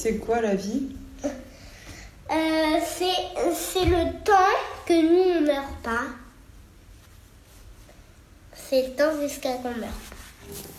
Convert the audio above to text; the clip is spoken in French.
c'est quoi la vie? C'est le temps que nous, on ne meurt pas. C'est le temps jusqu'à qu'on meurt.